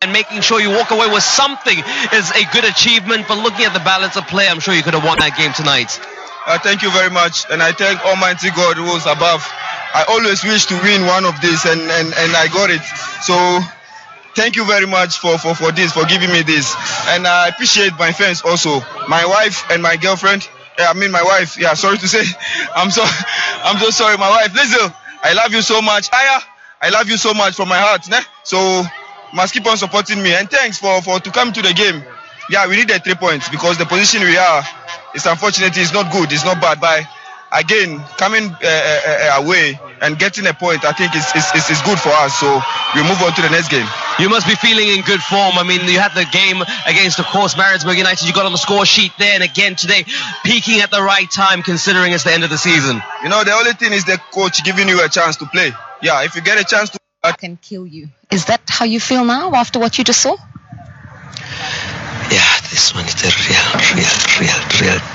and making sure you walk away with something is a good achievement. But looking at the balance of play, I'm sure you could have won that game tonight. Thank you very much, and I thank Almighty God who was above. I always wish to win one of these, and I got it. So thank you very much for this, for giving me this. And I appreciate my fans also. My wife and my girlfriend. My wife. Yeah, sorry to say. I'm so sorry. My wife, Lizzie, I love you so much. Aya, I love you so much from my heart. Ne? So must keep on supporting me. And thanks for to come to the game. Yeah, we need the 3 points because the position we are is unfortunately it's not good. It's not bad. But again, coming away and getting a point, I think is good for us. So we move on to the next game. You must be feeling in good form. I mean, you had the game against, of course, Maritzburg United. You got on the score sheet there, and again today, peaking at the right time, considering it's the end of the season. You know, the only thing is the coach giving you a chance to play. Yeah, if you get a chance to... can kill you. Is that how you feel now after what you just saw? Yeah, this one is